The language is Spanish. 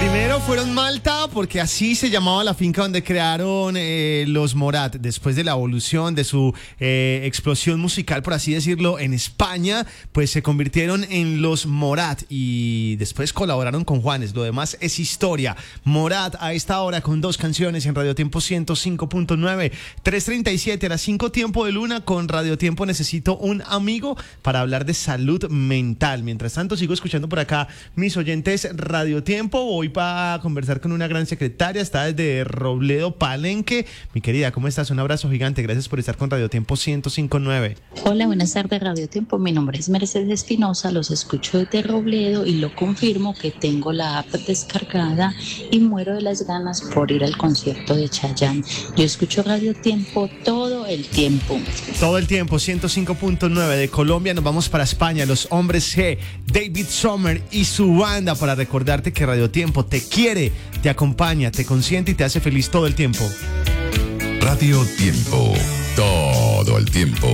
Primero fueron Malta, porque así se llamaba la finca donde crearon los Morat. Después de la evolución de su explosión musical, por así decirlo, en España, pues se convirtieron en los Morat y después colaboraron con Juanes. Lo demás es historia. Morat a esta hora con 2 canciones en Radio Tiempo 105.9. 3:37, era 5 Tiempo de Luna con Radio Tiempo. Necesito un amigo para hablar de salud mental. Mientras tanto, sigo escuchando por acá mis oyentes Radio Tiempo. Voy para conversar con una gran secretaria, está desde Robledo, Palenque. Mi querida, ¿cómo estás? Un abrazo gigante, gracias por estar con Radio Tiempo 105.9. Hola, buenas tardes Radio Tiempo, mi nombre es Mercedes Espinosa, los escucho desde Robledo y lo confirmo que tengo la app descargada y muero de las ganas por ir al concierto de Chayanne. Yo escucho Radio Tiempo todo el tiempo. Todo el tiempo, 105.9. De Colombia nos vamos para España, los Hombres G, David Sommer y su banda, para recordarte que Radio Tiempo te quiere, te acompaña, te consiente y te hace feliz todo el tiempo. Radio Tiempo, todo el tiempo.